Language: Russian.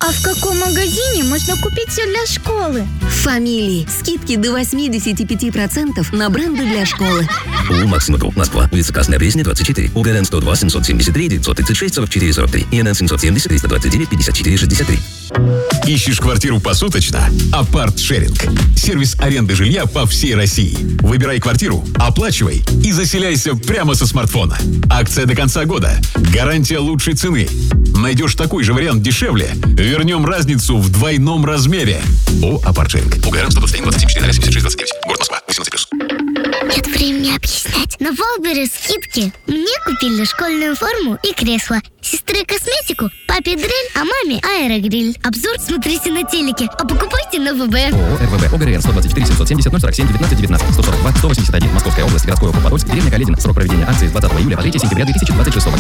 А в каком магазине можно купить все для школы? В Фамилии. Скидки до 85% на бренды для школы. У Максима Групп, Москва. Улица Красная Пресня, 24. УГРН 102 773 936 44 43. ИНН 770 329 54 63. Ищешь квартиру посуточно? Апарт-шеринг. Сервис аренды жилья по всей России. Выбирай квартиру, оплачивай и заселяйся прямо со смартфона. Акция до конца года. Гарантия лучшей цены. Найдешь такой же вариант дешевле, вернем разницу в двойном размере. О, Апарт-шеринг. УГРН 121 27 4 76 29. Город Москва. 18+. Нет времени объяснять. На Валбере скидки. Мне купили школьную форму и кресло. Сестре косметику, папе дрель, а маме аэрогриль. Обзор смотрите на телеке, а покупайте на ВБ. ООО РВБ. ОГРН 124 770 047 19 19 142 181. Московская область. Городской округ Подольск. Деревня Каледина. Срок проведения акции с 20 июля по 3 сентября 2026.